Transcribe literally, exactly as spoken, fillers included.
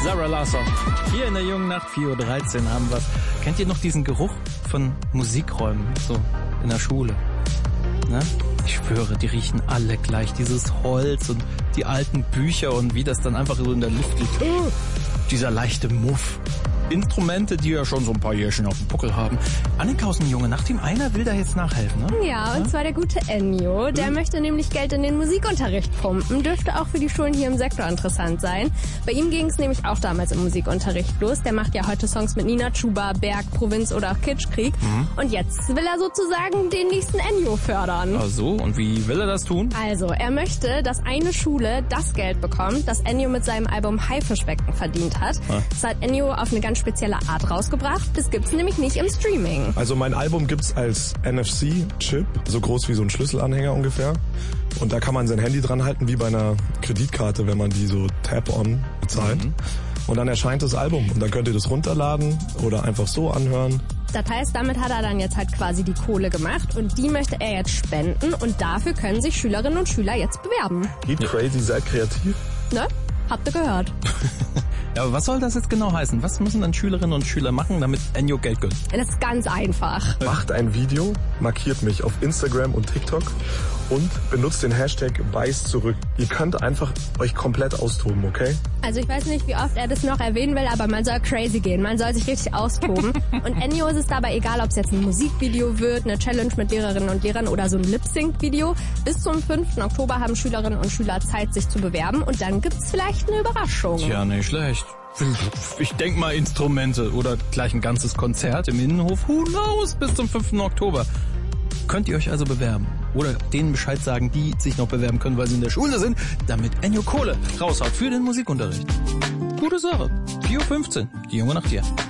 Zara Larsson. Hier in der jungen Nacht, vier Uhr dreizehn haben wir. Kennt ihr noch diesen Geruch von Musikräumen, so in der Schule? Ne? Ich schwöre, die riechen alle gleich. Dieses Holz und die alten Bücher und wie das dann einfach so in der Luft liegt. Oh, dieser leichte Muff. Instrumente, die ja schon so ein paar Jährchen auf dem Buckel haben. Annika aus dem Junge Nachtteam, einer will da jetzt nachhelfen, ne? Ja, und ja? zwar der gute Ennio. Der hm. möchte nämlich Geld in den Musikunterricht pumpen. Dürfte auch für die Schulen hier im Sektor interessant sein. Bei ihm ging es nämlich auch damals im Musikunterricht los. Der macht ja heute Songs mit Nina Chuba, Berg, Provinz oder auch Kitschkrieg. Hm. Und jetzt will er sozusagen den nächsten Ennio fördern. Ach so, und wie will er das tun? Also, er möchte, dass eine Schule das Geld bekommt, das Ennio mit seinem Album Haifischbecken verdient hat. Ah. Das hat Ennio auf eine ganz spezielle Art rausgebracht. Das gibt's nämlich nicht im Streaming. Also mein Album gibt's als N F C-Chip, so groß wie so ein Schlüsselanhänger ungefähr. Und da kann man sein Handy dran halten, wie bei einer Kreditkarte, wenn man die so Tap-on bezahlt. Mhm. Und dann erscheint das Album. Und dann könnt ihr das runterladen oder einfach so anhören. Das heißt, damit hat er dann jetzt halt quasi die Kohle gemacht und die möchte er jetzt spenden und dafür können sich Schülerinnen und Schüler jetzt bewerben. Geht crazy, seid kreativ. Ne? Habt ihr gehört. Ja, aber was soll das jetzt genau heißen? Was müssen dann Schülerinnen und Schüler machen, damit Ennio Geld gönnt? Das ist ganz einfach. Macht ein Video, markiert mich auf Instagram und TikTok und benutzt den Hashtag Weiß zurück. Ihr könnt einfach euch komplett austoben, okay? Also ich weiß nicht, wie oft er das noch erwähnen will, aber man soll crazy gehen. Man soll sich richtig austoben. Und Ennio ist es dabei egal, ob es jetzt ein Musikvideo wird, eine Challenge mit Lehrerinnen und Lehrern oder so ein Lip-Sync-Video. Bis zum fünften Oktober haben Schülerinnen und Schüler Zeit, sich zu bewerben. Und dann gibt's vielleicht eine Überraschung. Tja, nicht schlecht. Ich denk mal Instrumente oder gleich ein ganzes Konzert im Innenhof. Who knows? Bis zum fünften Oktober. Könnt ihr euch also bewerben. Oder denen Bescheid sagen, die sich noch bewerben können, weil sie in der Schule sind, damit Ennio Kohle raushaut für den Musikunterricht. Gute Sache. vier Uhr fünfzehn, die junge Nacht hier.